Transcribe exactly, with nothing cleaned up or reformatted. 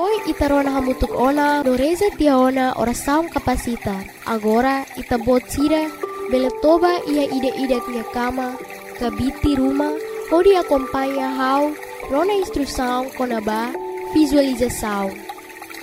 Noi itarona hamutuk ona no reza tiaona ora saung kapasita. Agora itabot sira beletoba ia ide-ide minha cama, kabiti rumah, pode acompanhar how rona instrução konaba visualização.